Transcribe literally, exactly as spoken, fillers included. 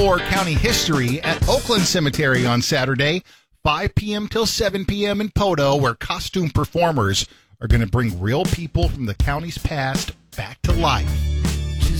For county history at Oakland Cemetery on Saturday, five p.m. till seven p.m. in Poto, where costume performers are going to bring real people from the county's past back to life.